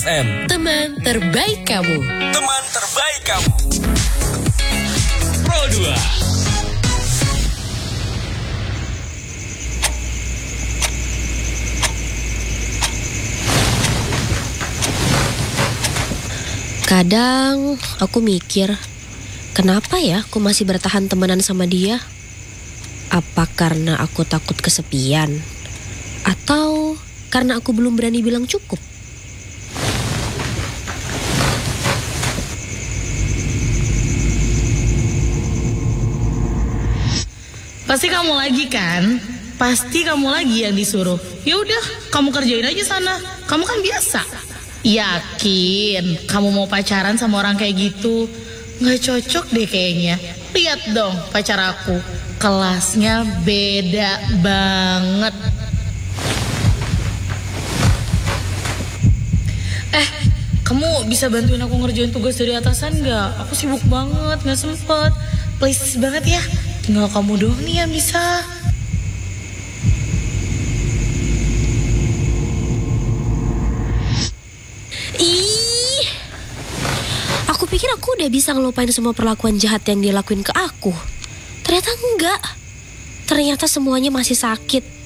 FM. Teman terbaik kamu. Teman terbaik kamu. Pro 2. Kadang aku mikir, kenapa ya aku masih bertahan temenan sama dia? Apa karena aku takut kesepian? Atau karena aku belum berani bilang cukup? Pasti kamu lagi kan? Pasti kamu lagi yang disuruh. Ya udah, kamu kerjain aja sana. Kamu kan biasa. Yakin kamu mau pacaran sama orang kayak gitu? Nggak cocok deh kayaknya. Lihat dong pacar aku, kelasnya beda banget. Kamu bisa bantuin aku ngerjain tugas dari atasan nggak? Aku sibuk banget, nggak sempet. Please banget ya, tinggal kamu doang nih yang bisa. Ih, aku pikir aku udah bisa ngelupain semua perlakuan jahat yang dia lakuin ke aku. Ternyata enggak. Ternyata semuanya masih sakit.